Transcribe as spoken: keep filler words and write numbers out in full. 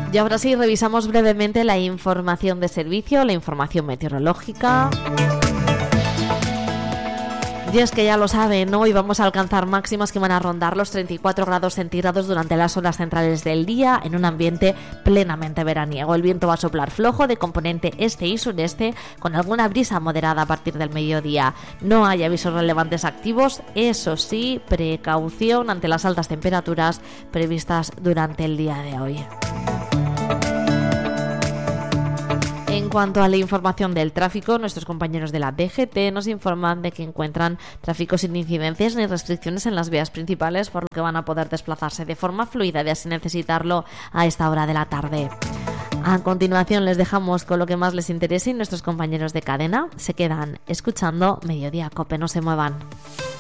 Y ahora sí, revisamos brevemente la información de servicio, la información meteorológica. Y es que ya lo saben, hoy vamos a alcanzar máximas que van a rondar los treinta y cuatro grados centígrados durante las horas centrales del día en un ambiente plenamente veraniego. El viento va a soplar flojo de componente este y sureste con alguna brisa moderada a partir del mediodía. No hay avisos relevantes activos, eso sí, precaución ante las altas temperaturas previstas durante el día de hoy. En cuanto a la información del tráfico, nuestros compañeros de la D G T nos informan de que encuentran tráfico sin incidencias ni restricciones en las vías principales, por lo que van a poder desplazarse de forma fluida y sin necesitarlo a esta hora de la tarde. A continuación les dejamos con lo que más les interese y nuestros compañeros de cadena se quedan escuchando Mediodía Cope. No se muevan.